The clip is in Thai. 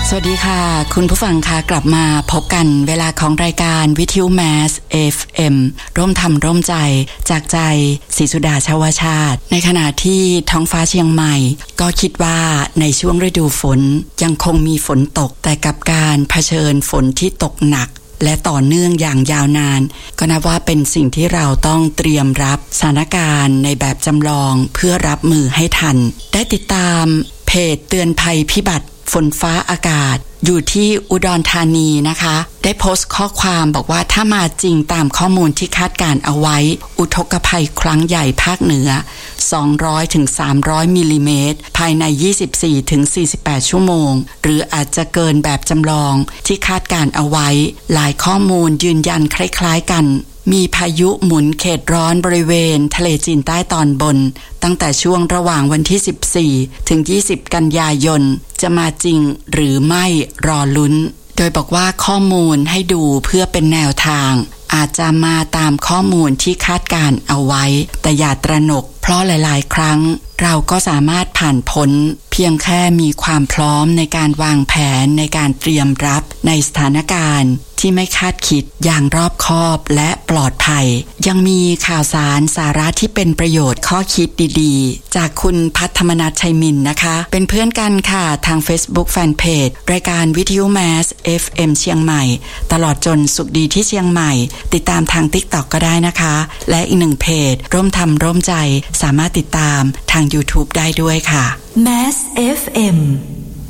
สวัสดีค่ะคุณผู้ฟังค่ะกลับมาพบกันเวลาของรายการวิทยุ Mass FM ร่วมทำร่วมใจจากใจศรีสุดาชวชาติในขณะที่ท้องฟ้าเชียงใหม่ก็คิดว่าในช่วงฤดูฝนยังคงมีฝนตกแต่กับการเผชิญฝนที่ตกหนักและต่อเนื่องอย่างยาวนานก็นับว่าเป็นสิ่งที่เราต้องเตรียมรับสถานการณ์ในแบบจำลองเพื่อรับมือให้ทันได้ติดตามเพจเตือนภัยพิบัติฝนฟ้าอากาศอยู่ที่อุดรธานีนะคะได้โพสต์ข้อความบอกว่าถ้ามาจริงตามข้อมูลที่คาดการเอาไว้อุทกภัยครั้งใหญ่ภาคเหนือ 200-300 มิลลิเมตรภายใน 24-48 ชั่วโมงหรืออาจจะเกินแบบจำลองที่คาดการเอาไว้หลายข้อมูลยืนยันคล้ายๆกันมีพายุหมุนเขตร้อนบริเวณทะเลจีนใต้ตอนบนตั้งแต่ช่วงระหว่างวันที่14ถึง20กันยายนจะมาจริงหรือไม่รอลุ้นโดยบอกว่าข้อมูลให้ดูเพื่อเป็นแนวทางอาจจะมาตามข้อมูลที่คาดการเอาไว้แต่อย่าตระหนกเพราะหลายๆครั้งเราก็สามารถผ่านพ้นเพียงแค่มีความพร้อมในการวางแผนในการเตรียมรับในสถานการณ์ที่ไม่คาดคิดอย่างรอบคอบและปลอดภัยยังมีข่าวสารสาระที่เป็นประโยชน์ข้อคิดดีๆจากคุณพัฒมนัสชัยมินนะคะเป็นเพื่อนกันค่ะทาง Facebook Fanpage รายการวิทยุ Mass FM เชียงใหม่ตลอดจนสุขดีที่เชียงใหม่ติดตามทาง TikTok ก็ได้นะคะและอีกหนึ่งเพจร่วมทำร่วมใจสามารถติดตามทาง YouTube ได้ด้วยค่ะ Mass FM